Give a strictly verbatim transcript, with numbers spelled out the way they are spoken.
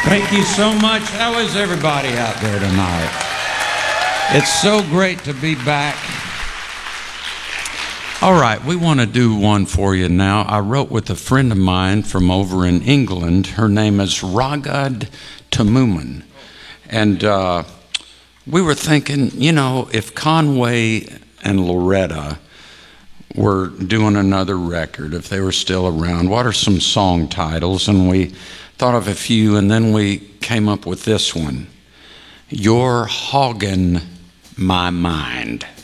Thank you so much. How is everybody out there tonight? It's so great to be back. All right, we want to do one for you now. I wrote with a friend of mine from over in England. Her name is Ragad Tamuman. And uh, we were thinking, you know, if Conway and Loretta were doing another record, if they were still around, what are some song titles? And we thought of a few, and then we came up with this one, You're Hoggin' My Mind.